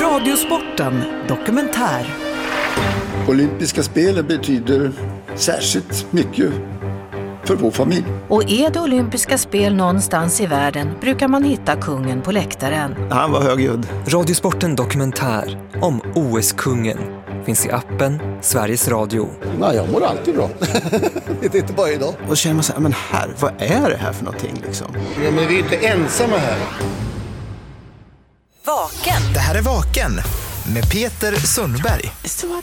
Radiosporten dokumentär. Olympiska spelen betyder särskilt mycket för vår familj. Och är det olympiska spel någonstans i världen brukar man hitta kungen på läktaren. Han var högljudd. Radiosporten dokumentär om OS-kungen finns i appen Sveriges Radio. Nej, jag mår alltid bra. Det är inte bara idag. Och känner man så här, men här, vad är det här för någonting liksom? Ja, men vi är inte ensamma här. Vaken. Det här är Vaken med Peter Sundberg. Så